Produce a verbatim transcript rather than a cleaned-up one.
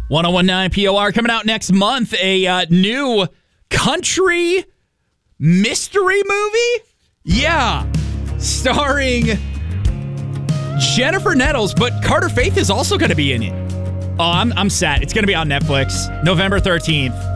one oh one point nine P O R coming out next month. A uh, new country mystery movie? Yeah. Starring Jennifer Nettles, but Carter Faith is also going to be in it. Oh, I'm, I'm sad. It's going to be on Netflix November thirteenth.